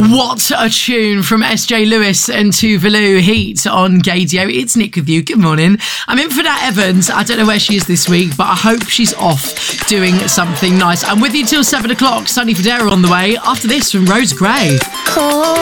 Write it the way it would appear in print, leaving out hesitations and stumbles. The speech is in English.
What a tune from SJ Lewis and Tuvalu, Heat on Gaydio. It's Nick with you. Good morning. I'm in for that Evans. I don't know where she is this week, but I hope she's off doing something nice. I'm with you till 7 o'clock. Sunny Fodera on the way. After this from Rose Gray.